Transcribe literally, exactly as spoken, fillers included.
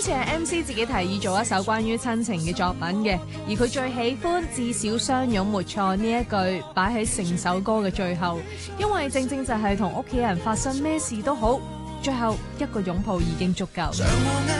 次係 M C 自己提議做一首關於親情嘅作品嘅，而佢最喜歡至少相擁沒錯呢一句擺喺成首歌嘅最後，因為正正就係同屋企人發生咩事都好，最後一個擁抱已經足夠。